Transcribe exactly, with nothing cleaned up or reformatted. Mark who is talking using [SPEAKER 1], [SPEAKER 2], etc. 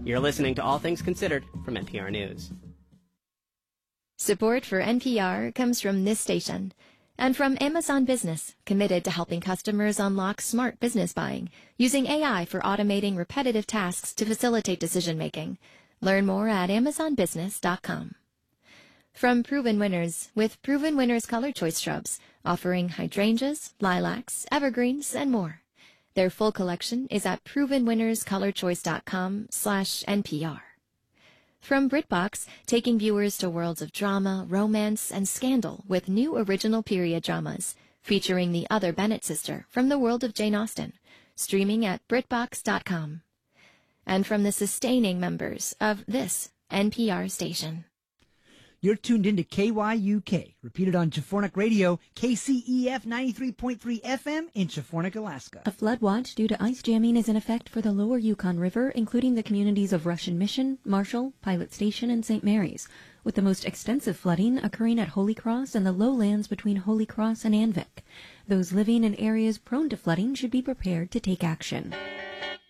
[SPEAKER 1] You're listening to All Things Considered from N P R News.
[SPEAKER 2] Support for N P R comes from this station and from Amazon Business, committed to helping customers unlock smart business buying using A I for automating repetitive tasks to facilitate decision-making. Learn more at amazon business dot com. From Proven Winners, with Proven Winners Color Choice shrubs, offering hydrangeas, lilacs, evergreens, and more. Their full collection is at proven winners color choice dot com slash N P R. From BritBox, taking viewers to worlds of drama, romance, and scandal with new original period dramas, featuring the other Bennett sister from the world of Jane Austen, streaming at brit box dot com. And from the sustaining members of this N P R station.
[SPEAKER 3] You're tuned into K Y U K, repeated on Chafornik Radio, K C E F ninety-three point three F M in Chafornik, Alaska.
[SPEAKER 4] A flood watch due to ice jamming is in effect for the lower Yukon River, including the communities of Russian Mission, Marshall, Pilot Station, and Saint Mary's, with the most extensive flooding occurring at Holy Cross and the lowlands between Holy Cross and Anvik. Those living in areas prone to flooding should be prepared to take action.